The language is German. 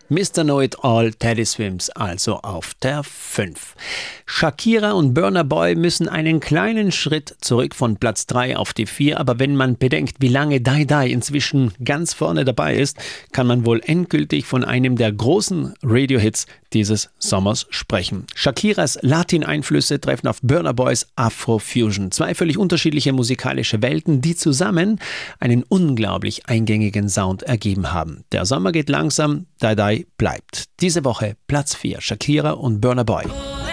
Mr. Know-It-All, Teddy Swims, also auf der 5. Shakira und Burna Boy müssen einen kleinen Schritt zurück von Platz 3 auf die 4, aber wenn man bedenkt, wie lange Die Die inzwischen ganz vorne dabei ist, kann man wohl endgültig von einem der großen Radio-Hits dieses Sommers sprechen. Shakiras Latin-Einflüsse treffen auf Burna Boys Afro-Fusion. Zwei völlig unterschiedliche musikalische Welten, die zusammen einen unglaublich eingängigen Sound ergeben haben. Der Sommer geht langsam, Die Die bleibt. Diese Woche Platz 4, Shakira und Burna Boy.